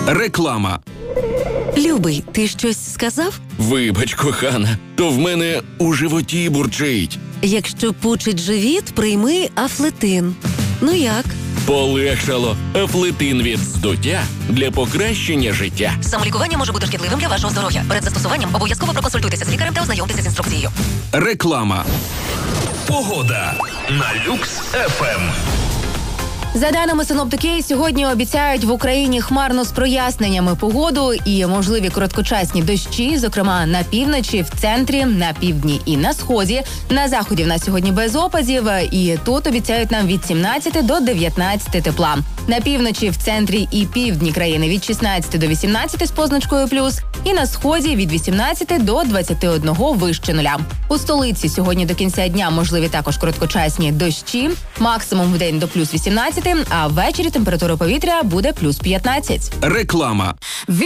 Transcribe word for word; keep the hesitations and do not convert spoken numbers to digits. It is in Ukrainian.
Реклама. Любий, ти щось сказав? Вибач, кохана, то в мене у животі бурчить. Якщо пучить живіт, прийми Афлетин. Ну як? Полегшало. Афлетин від здуття для покращення життя. Самолікування може бути шкідливим для вашого здоров'я. Перед застосуванням обов'язково проконсультуйтеся з лікарем та ознайомтеся з інструкцією. Реклама. Погода на Люкс еф ем. За даними синоптики, сьогодні обіцяють в Україні хмарну з проясненнями погоду і можливі короткочасні дощі, зокрема на півночі, в центрі, на півдні і на сході. На заході в нас сьогодні без опадів, і тут обіцяють нам від сімнадцяти до дев'ятнадцяти тепла. На півночі, в центрі і півдні країни від шістнадцяти до вісімнадцяти з позначкою плюс, і на сході від вісімнадцяти до двадцяти одного вище нуля. У столиці сьогодні до кінця дня можливі також короткочасні дощі, максимум в день до плюс вісімнадцяти, а ввечері температура повітря буде плюс п'ятнадцять. Реклама.